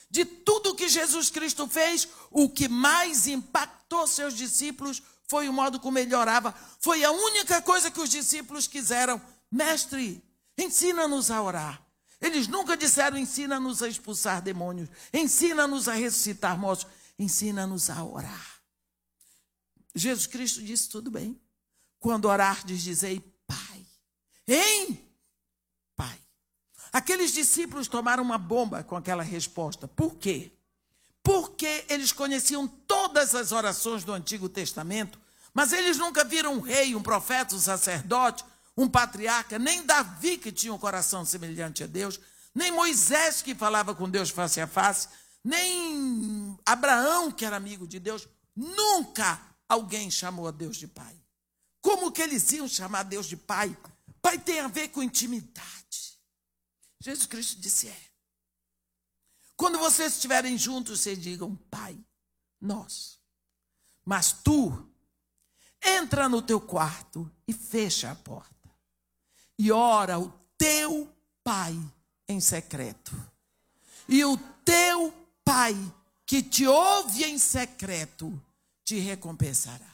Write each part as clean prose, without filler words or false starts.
De tudo que Jesus Cristo fez, o que mais impactou seus discípulos foi o modo como ele orava. Foi a única coisa que os discípulos quiseram. Mestre, ensina-nos a orar. Eles nunca disseram, ensina-nos a expulsar demônios. Ensina-nos a ressuscitar mortos. Ensina-nos a orar. Jesus Cristo disse, tudo bem. Quando orardes, dizei, Pai. Hein? Pai. Aqueles discípulos tomaram uma bomba com aquela resposta. Por quê? Porque eles conheciam todas as orações do Antigo Testamento, mas eles nunca viram um rei, um profeta, um sacerdote, um patriarca, nem Davi, que tinha um coração semelhante a Deus, nem Moisés, que falava com Deus face a face, nem Abraão, que era amigo de Deus. Nunca alguém chamou a Deus de Pai. Como que eles iam chamar Deus de Pai? Pai tem a ver com intimidade. Jesus Cristo disse, quando vocês estiverem juntos, vocês digam, Pai, nós. Mas tu, entra no teu quarto e fecha a porta. E ora o teu Pai em secreto. E o teu Pai, que te ouve em secreto, te recompensará.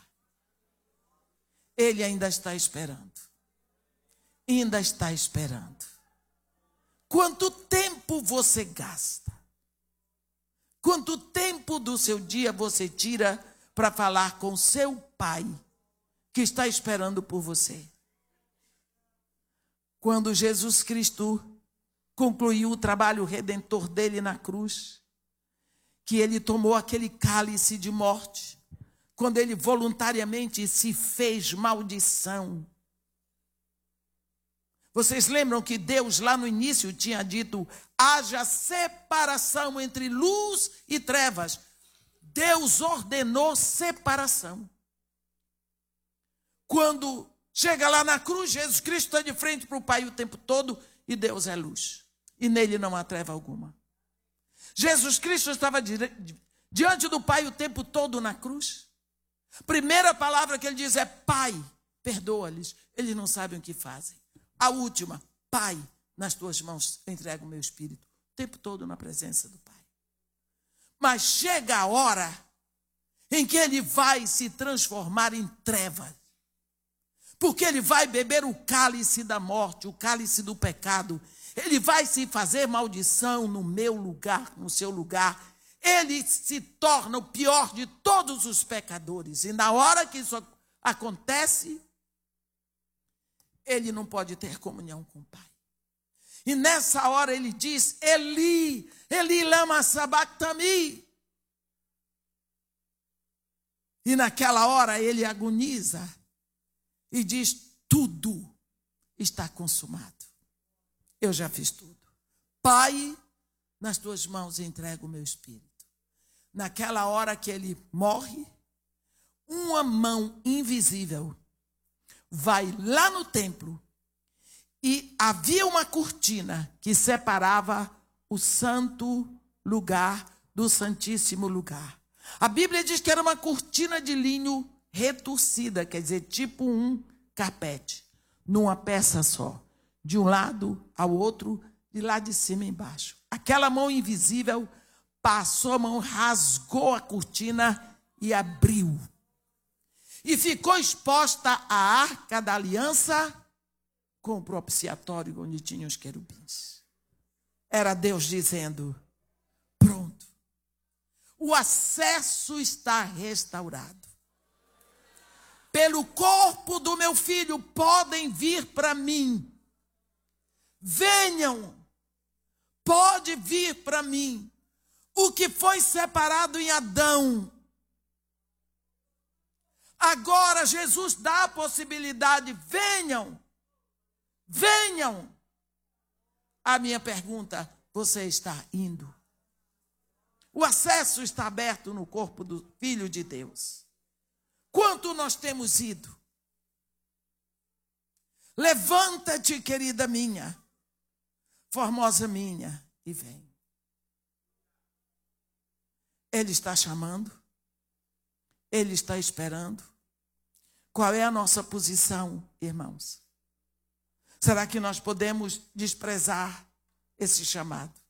Ele ainda está esperando. Ainda está esperando. Quanto tempo você gasta? Quanto tempo do seu dia você tira para falar com seu Pai, que está esperando por você? Quando Jesus Cristo concluiu o trabalho redentor dele na cruz, que ele tomou aquele cálice de morte, quando ele voluntariamente se fez maldição. Vocês lembram que Deus lá no início tinha dito, haja separação entre luz e trevas. Deus ordenou separação. Quando chega lá na cruz, Jesus Cristo está de frente para o Pai o tempo todo e Deus é luz. E nele não há treva alguma. Jesus Cristo estava diante do Pai o tempo todo na cruz. Primeira palavra que ele diz é, Pai, perdoa-lhes, eles não sabem o que fazem. A última, Pai, nas tuas mãos entrego o meu espírito. O tempo todo na presença do Pai. Mas chega a hora em que ele vai se transformar em trevas. Porque ele vai beber o cálice da morte, o cálice do pecado. Ele vai se fazer maldição no meu lugar, no seu lugar. Ele se torna o pior de todos os pecadores. E na hora que isso acontece, ele não pode ter comunhão com o Pai. E nessa hora ele diz, Eli, Eli lama sabachthani. E naquela hora ele agoniza e diz, tudo está consumado. Eu já fiz tudo. Pai, nas tuas mãos entrego o meu espírito. Naquela hora que ele morre, uma mão invisível vai lá no templo e havia uma cortina que separava o santo lugar do santíssimo lugar. A Bíblia diz que era uma cortina de linho retorcida, quer dizer, tipo um carpete, numa peça só, de um lado ao outro, de lá de cima embaixo. Aquela mão invisível passou a mão, rasgou a cortina e abriu. E ficou exposta a arca da aliança com o propiciatório onde tinham os querubins. Era Deus dizendo, pronto, o acesso está restaurado. Pelo corpo do meu filho podem vir para mim. Venham, pode vir para mim. O que foi separado em Adão, agora Jesus dá a possibilidade, venham, venham. A minha pergunta, você está indo? O acesso está aberto no corpo do Filho de Deus. Quanto nós temos ido? Levanta-te, querida minha, formosa minha, e vem. Ele está chamando, ele está esperando. Qual é a nossa posição, irmãos? Será que nós podemos desprezar esse chamado?